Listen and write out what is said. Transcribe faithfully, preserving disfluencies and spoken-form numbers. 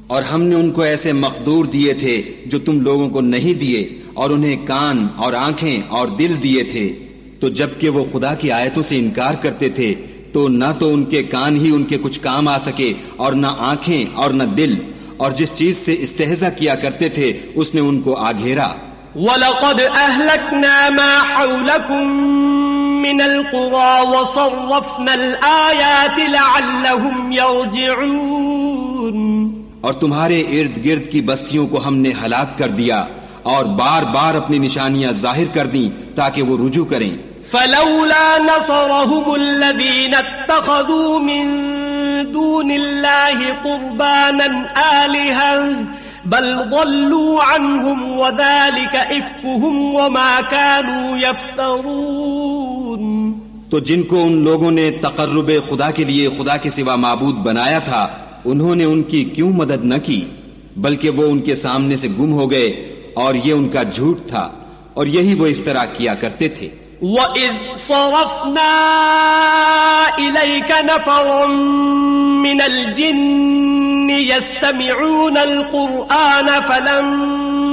اور ہم نے ان کو ایسے مقدور دیے تھے جو تم لوگوں کو نہیں دیے، اور انہیں کان اور آنکھیں اور دل دیے تھے، تو جب کہ وہ خدا کی آیتوں سے انکار کرتے تھے تو نہ تو ان کے کان ہی ان کے کچھ کام آ سکے اور نہ آنکھیں اور نہ دل، اور جس چیز سے استہزاء کیا کرتے تھے اس نے ان کو آ گھیرا۔ وَلَقَدْ أَهْلَكْنَا مَا حَوْلَكُمْ مِنَ الْقُرَى وَصَرَّفْنَا الْآيَاتِ لَعَلَّهُمْ يَرْجِعُونَ، اور تمہارے ارد گرد کی بستیوں کو ہم نے ہلاک کر دیا اور بار بار اپنی نشانیاں ظاہر کر دیں تاکہ وہ رجوع کریں۔ فَلَوْلَا نَصَرَهُمُ الَّذِينَ اتَّخَذُوا مِن دُونِ اللَّهِ قُرْبَانًا آلِهَةً بَلْ ضَلُّوا عَنْهُمْ وَذَلِكَ إِفْكُهُمْ وَمَا كَانُوا يَفْتَرُونَ۔ تو جن کو ان لوگوں نے تقرب خدا کے لیے خدا کے سوا معبود بنایا تھا، انہوں نے ان کی کیوں مدد نہ کی، بلکہ وہ ان کے سامنے سے گم ہو گئے، اور یہ ان کا جھوٹ تھا، اور یہی وہ افترا کیا کرتے تھے۔ وَإِذْ صَرَفْنَا إِلَيْكَ نَفَرًا مِّنَ الْجِنِّ يَسْتَمِعُونَ الْقُرْآنَ فَلَمَّا